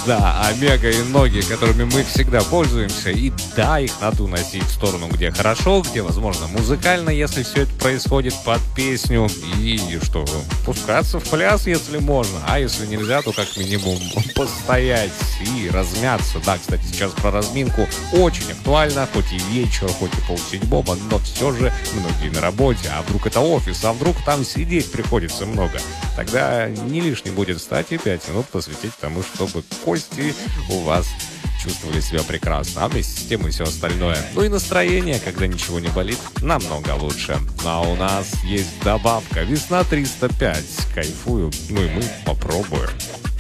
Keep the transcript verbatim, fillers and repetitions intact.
Да, омега и ноги, которыми мы всегда пользуемся. И да, их надо уносить в сторону, где хорошо, где, возможно, музыкально, если все это происходит под песню. И что, пускаться в пляс, если можно. А если нельзя, то как минимум постоять и размяться. Да, кстати, сейчас про разминку очень актуально. Хоть и вечер, хоть и полседьмого, но все же многие на работе. А вдруг это офис, а вдруг там сидеть приходится много. Тогда не лишним будет встать и пять минут посвятить тому, чтобы кости у вас чувствовали себя прекрасно, а вместе с тем и все остальное. Ну и настроение, когда ничего не болит, намного лучше. А у нас есть добавка «Весна триста пять». Кайфую, ну и мы попробуем.